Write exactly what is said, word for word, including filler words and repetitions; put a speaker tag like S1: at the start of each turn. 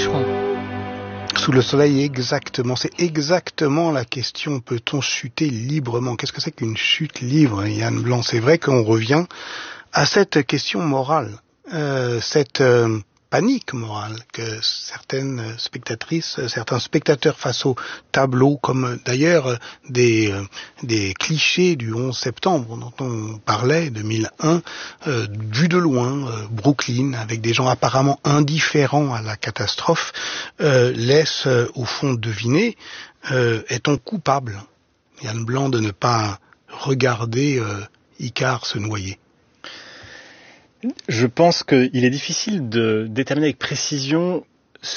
S1: Bûcheron.
S2: Sous le soleil, exactement. C'est exactement la question. Peut-on chuter librement? Qu'est-ce que c'est qu'une chute libre, Yann Blanc? C'est vrai qu'on revient à cette question morale, euh, cette euh, panique morale que certaines spectatrices, certains spectateurs face au tableau, comme d'ailleurs des, euh, des clichés du onze septembre dont on parlait, deux mille un, euh, vu de loin, euh, Brooklyn, avec des gens apparemment indifférents à la catastrophe, euh, laisse euh, au fond deviner, euh, est-on coupable, Yann Blanc, de ne pas regarder euh, Icare se noyer?
S3: Je pense qu'il est difficile de déterminer avec précision